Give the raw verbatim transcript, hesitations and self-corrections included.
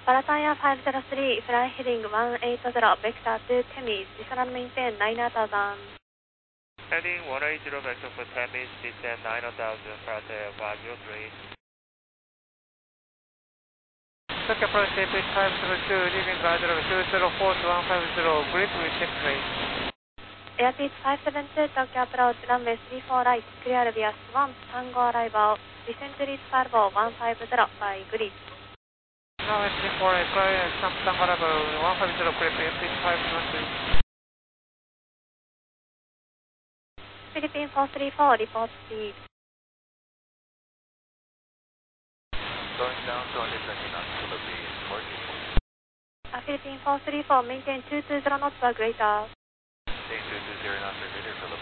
Parataya five zero three, fly heading one eight zero, vector to Temis, descend maintain nine thousand. Heading one eight zero, vector for Temis, descend nine thousand, Parataya five zero three. Took approach A P five zero two, leaving guide level two zero four to one five zero, grip with check rate. Airspeed five seven two, Tokyo approach, runway three four right, clear via Swan, Tango arrival, descend to reach Carbo one five zero by grip. Runway three four right, clear, Tango arrival one five zero, grip, airspeed five seven two. Philippine four three four, report speed. Going down to one twenty knots to the breeze, fourteen. Uh, Philippine four three four, maintain two two zero knots or greater. Maintain two two zero knots or greater for the